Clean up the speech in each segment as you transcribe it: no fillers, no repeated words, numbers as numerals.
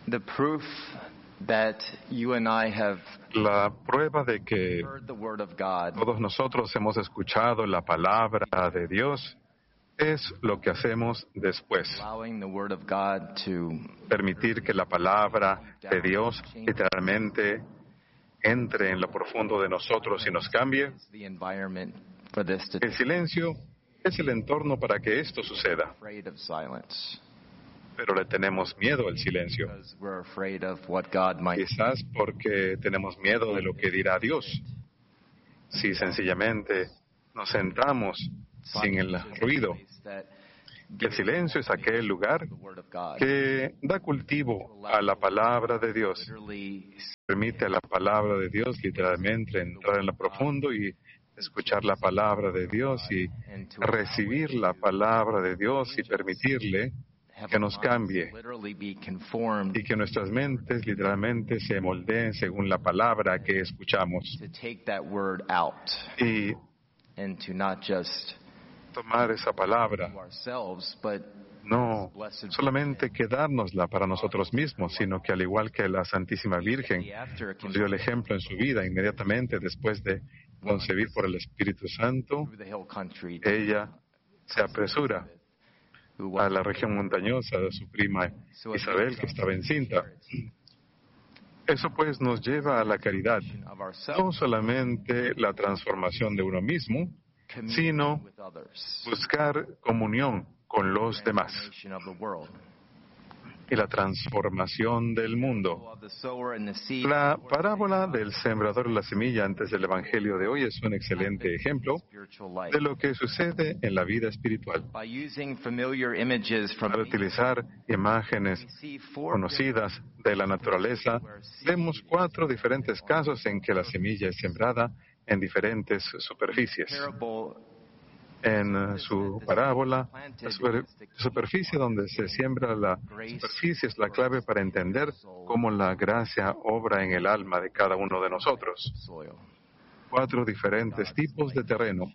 The proof that you and I have La prueba de que heard the word of God todos nosotros hemos escuchado la palabra de Dios es lo que hacemos después. allowing the word of God to Permitir que la palabra de Dios literalmente entre en lo profundo de nosotros y nos cambie. the environment for this to El silencio es el entorno para que esto suceda, afraid of silence pero le tenemos miedo al silencio. because we're afraid of what God might Quizás porque tenemos miedo de lo que dirá Dios. Si sencillamente nos sentamos sin el ruido. that El silencio es aquel lugar the word of God que da cultivo a la palabra de Dios. literally Permite a la palabra de Dios literalmente entrar en lo profundo y escuchar la palabra de Dios y recibir la palabra de Dios y permitirle have que our nos minds cambie literally be conformed y que nuestras mentes literalmente se moldeen según la palabra que escuchamos to take that word out y and to not just tomar esa palabra, to ourselves but no solamente quedárnosla para nosotros mismos, sino que al igual que la Santísima Virgen after nos dio el ejemplo en su vida inmediatamente después de concebir por el Espíritu Santo, through the hill country ella se apresura who a was la región montañosa de su prima Isabel, que estaba encinta. Eso pues nos lleva a la caridad, of ourselves no solamente la transformación de uno mismo, sino with others buscar comunión con los demás nation of the world y la transformación del mundo. of the sower and the seed La parábola del sembrador y la semilla antes del Evangelio de hoy es un excelente ejemplo spiritual life de lo que sucede en la vida espiritual. by using familiar images from Al utilizar imágenes see four conocidas de la naturaleza, vemos 4 diferentes casos en que la semilla es sembrada en diferentes superficies. parable En su parábola, la superficie donde se siembra la superficie es la clave para entender cómo la gracia obra en el alma de cada uno de nosotros. soil 4 diferentes tipos de terreno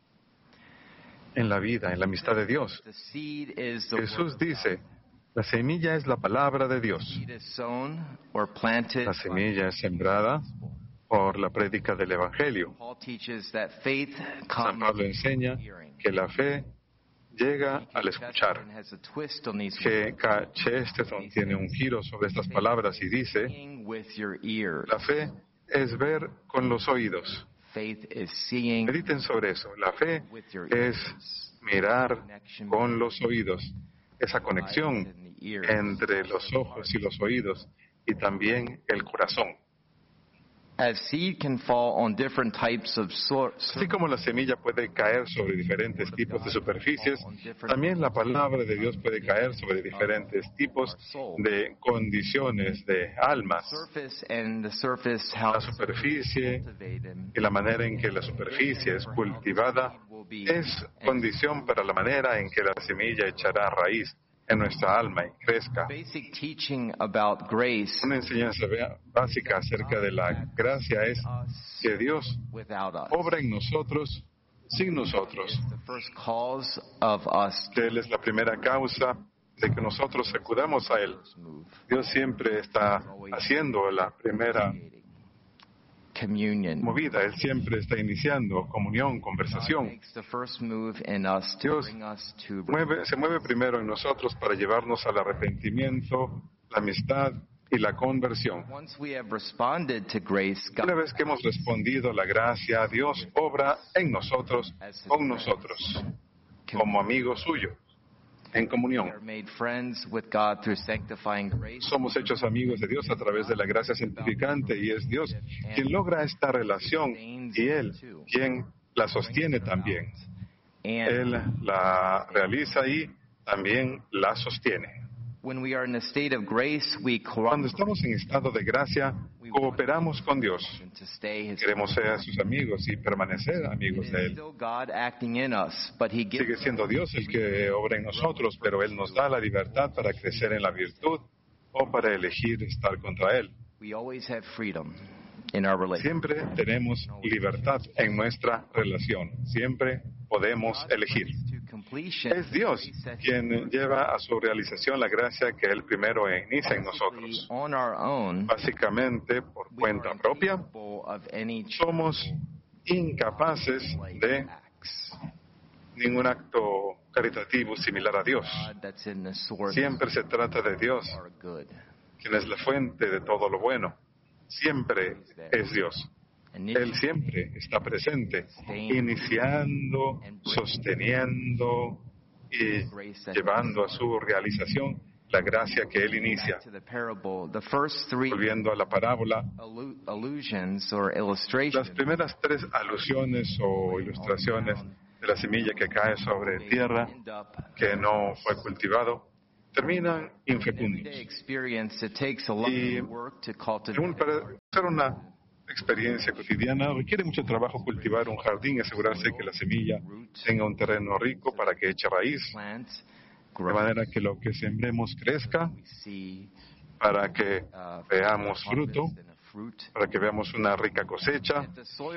en la vida, en la amistad de Dios. the seed is the Jesús dice, la semilla es la palabra de Dios. seed is sown or planted. La semilla es sembrada por la prédica del Evangelio. Paul teaches that faith San Pablo comes enseña que la fe llega al escuchar. and has a twist on these Que K. Chesterton tiene un giro sobre estas palabras y dice, words. With your ears. la fe es ver con los oídos. Faith is seeing Mediten sobre eso. La fe with your es ears. mirar con los oídos. Esa conexión In the ears. entre los ojos y los oídos y también el corazón. As seed can fall on different types of sorts, Así como la semilla puede caer sobre diferentes tipos de superficies, también la palabra de Dios puede caer sobre diferentes tipos de condiciones de almas. surface and the surface how La superficie cultivated y la manera en que la superficie es cultivada es condición para la manera en que la semilla echará raíz en nuestra alma y crezca. basic teaching about grace Una enseñanza básica acerca de la gracia es que Dios without us. obra en nosotros sin nosotros. The first cause of us Que Él es la primera causa de que nosotros acudamos a Él. move Dios siempre está haciendo la primera communion. movida. Él siempre está iniciando comunión, God conversación. makes the first move in us to Dios bring us to Se mueve primero en nosotros para llevarnos al arrepentimiento, la amistad y la conversión. Once we have responded to grace, Una God vez que hemos respondido a la gracia, Dios obra en nosotros, con nosotros, como amigo suyo, en comunión. are made friends with God through sanctifying grace. Somos hechos amigos de Dios a través de la gracia santificante y es Dios quien logra esta relación y Él quien la sostiene también. And Él la realiza y también la sostiene. when we are in a state of grace, we Cuando cooperate estamos en estado de gracia, cooperamos con Dios. to stay His Queremos ser sus amigos y permanecer amigos de Él. still God acting in us, but He gives Sigue siendo Dios el que obra en nosotros, pero Él nos da la libertad para crecer en la virtud o para elegir estar contra Él. we always have freedom in our relationship. Siempre tenemos libertad en nuestra relación. Siempre podemos elegir. To Es Dios quien lleva a su realización la gracia que Él primero inicia en nosotros. Básicamente, por cuenta propia, somos incapaces de ningún acto caritativo similar a Dios. Siempre se trata de Dios, quien es la fuente de todo lo bueno. Siempre es Dios. Él siempre está presente, iniciando, sosteniendo y llevando a su realización la gracia que Él inicia. Volviendo a la parábola, las primeras 3 alusiones o ilustraciones de la semilla que cae sobre tierra, que no fue cultivado, terminan infecundos. Y para hacer una experiencia cotidiana requiere mucho trabajo cultivar un jardín y asegurarse que la semilla tenga un terreno rico para que eche raíz, de manera que lo que sembremos crezca, para que veamos fruto, para que veamos una rica cosecha.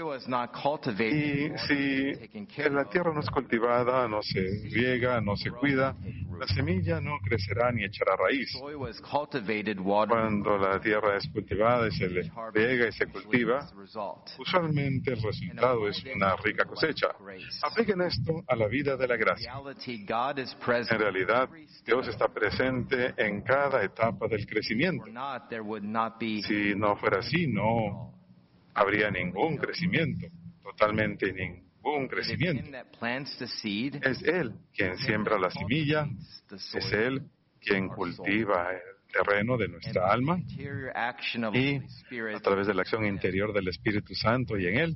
Y si la tierra no es cultivada, no se riega, no se cuida, la semilla no crecerá ni echará raíz. Cuando la tierra es cultivada y se le riega y se cultiva, usualmente el resultado es una rica cosecha. Apliquen esto a la vida de la gracia. En realidad, Dios está presente en cada etapa del crecimiento. Si no fuera así, no habría ningún crecimiento, totalmente ningún crecimiento. Es Él quien siembra la semilla, es Él quien cultiva el terreno de nuestra alma y a través de la acción interior del Espíritu Santo y en Él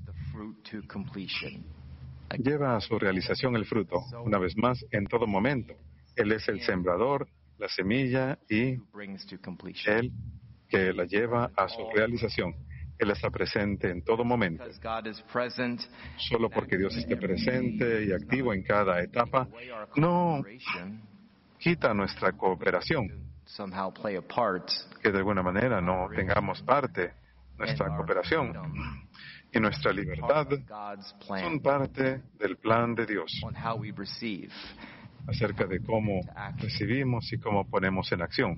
lleva a su realización el fruto, una vez más, en todo momento. Él es el sembrador, la semilla y Él que la lleva a su realización. Él está presente en todo momento. Solo porque Dios esté presente y activo en cada etapa, no quita nuestra cooperación. Que de alguna manera no tengamos parte, nuestra cooperación y nuestra libertad son parte del plan de Dios acerca de cómo recibimos y cómo ponemos en acción.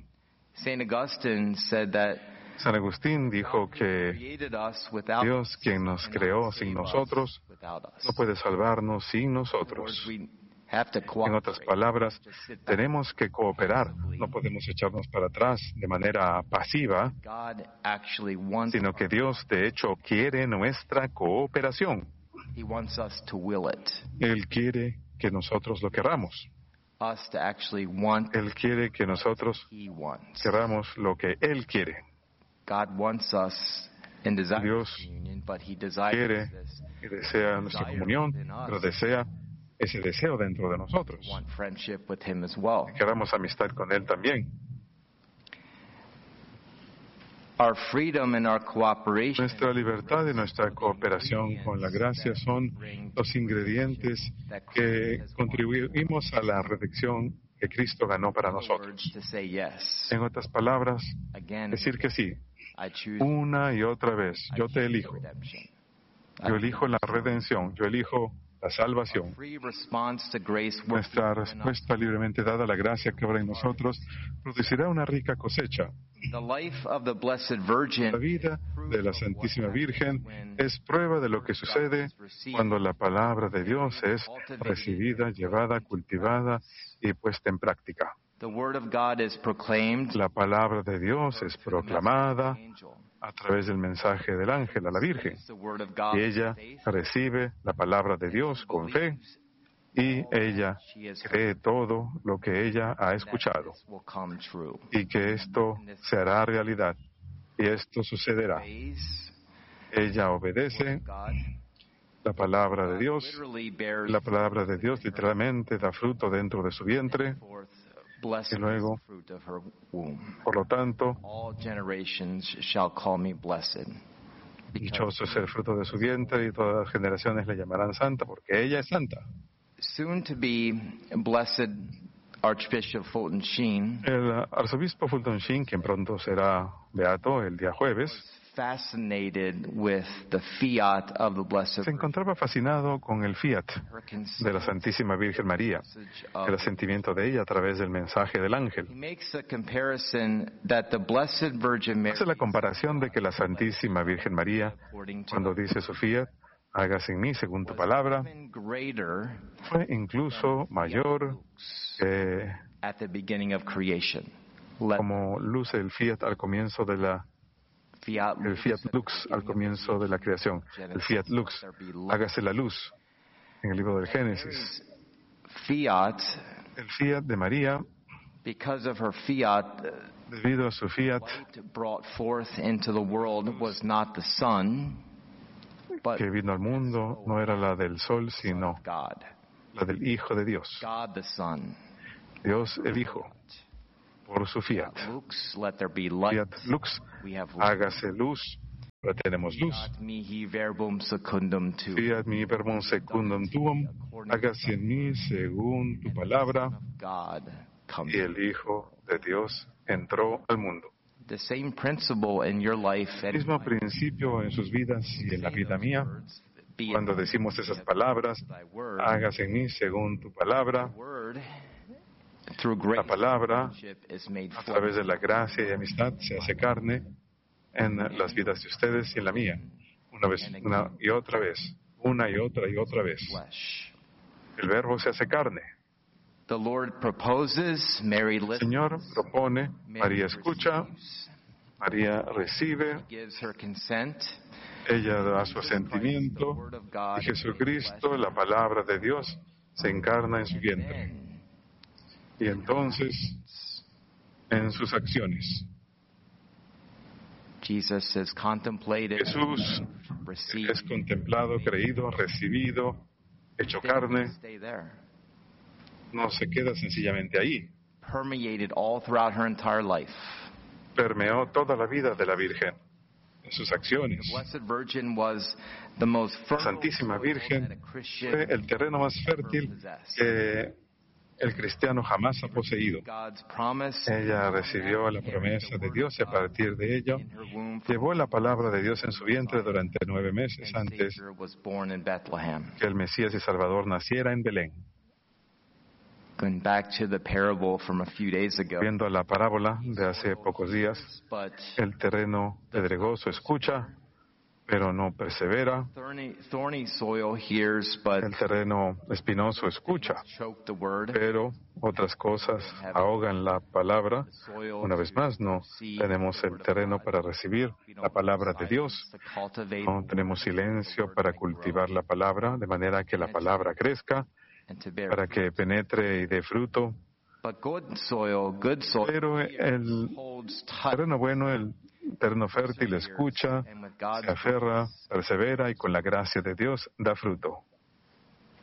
San Agustín dijo que Dios, quien nos creó sin nosotros, no puede salvarnos sin nosotros. En otras palabras, tenemos que cooperar, no podemos echarnos para atrás de manera pasiva, sino que Dios, de hecho, quiere nuestra cooperación. Él quiere que nosotros lo querramos. Él quiere que nosotros queramos lo que Él quiere. Dios quiere y desea nuestra comunión, pero desea ese deseo dentro de nosotros. Queramos amistad con Él también. Nuestra libertad y nuestra cooperación con la gracia son los ingredientes que contribuimos a la redención que Cristo ganó para nosotros. En otras palabras, decir que sí, una y otra vez, yo te elijo. Yo elijo la redención, yo elijo la salvación. Nuestra respuesta libremente dada a la gracia que obra en nosotros producirá una rica cosecha. La vida de la Santísima Virgen es prueba de lo que sucede cuando la palabra de Dios es recibida, llevada, cultivada y puesta en práctica. La palabra de Dios es proclamada a través del mensaje del ángel a la Virgen, y ella recibe la palabra de Dios con fe, y ella cree todo lo que ella ha escuchado, y que esto se hará realidad, y esto sucederá. Ella obedece la palabra de Dios. La palabra de Dios literalmente da fruto dentro de su vientre, y luego, por lo tanto, dichoso es el fruto de su vientre y todas las generaciones le llamarán santa porque ella es santa. El arzobispo Fulton Sheen, quien pronto será beato el día jueves, fascinated with the fiat of the Blessed Se encontraba fascinado con el fiat Virgin. de la Santísima Virgen María, el asentimiento de ella a través del mensaje del ángel. He makes a comparison that the Blessed Virgin Mary, Hace la comparación de que la Santísima Virgen María, cuando dice su fiat, hágase en mí según tu palabra, even greater fue incluso mayor at the beginning of creation. como luce el fiat al comienzo de el fiat lux al comienzo de la creación. El fiat lux, hágase la luz en el libro del Génesis. Fiat, El fiat de María, because of her fiat, debido a su fiat, light brought forth into the world was not the sun, but que vino al mundo, no era la del sol, sino God. la del Hijo de Dios. God the Son. Dios el Hijo, por su fiat. Lux, let there be light. Fiat lux, We have hágase luz, ahora tenemos luz. Fiat mihi verbum secundum tuum. Fiat mi verbum secundum tuum, hágase en mí según tu palabra. God come. Y el Hijo de Dios entró al mundo. The same principle in your life El and mismo principio en sus vidas y en la vida mía, be cuando decimos esas palabras, thy word. hágase en mí según tu palabra. Word through La grace palabra, is made a flesh. través de la gracia y amistad, se hace carne en las vidas de ustedes y en la mía. Una vez, una y otra vez, una y otra vez. Flesh. El verbo se hace carne. The Lord proposes, Mary El listens, Señor propone, Mary María escucha, receives, María recibe, gives her consent, ella da su asentimiento y Jesucristo, la palabra de Dios, se encarna en su vientre. then Y entonces, en sus acciones, Jesus is contemplated, Jesús received, es contemplado, creído, recibido, hecho carne, stay there, no se queda sencillamente ahí. permeated all throughout her entire life. Permeó toda la vida de la Virgen, en sus acciones. The Blessed Virgin was the most La fertile Santísima soil Virgen that a Christian fue el terreno más fértil que el cristiano jamás ha poseído. God's promise Ella recibió la promesa de Dios y a partir de ello in her womb llevó la palabra de Dios en su vientre durante 9 meses and antes Savior was born in Bethlehem. que el Mesías y Salvador naciera en Belén. Going back to the parable from a few days ago, Viendo la parábola de hace pocos días, but el terreno pedregoso escucha, pero no persevera. thorny soil hears, but El terreno espinoso escucha, choke the word. pero otras cosas ahogan la palabra. Una vez más, no tenemos el terreno para recibir la palabra de Dios. No tenemos silencio para cultivar la palabra, de manera que la palabra crezca, And to bear. para que penetre y dé fruto. But good soil Pero el holds tight terreno bueno, el terreno fértil, escucha, and with se God's aferra, persevera y con la gracia de Dios da fruto.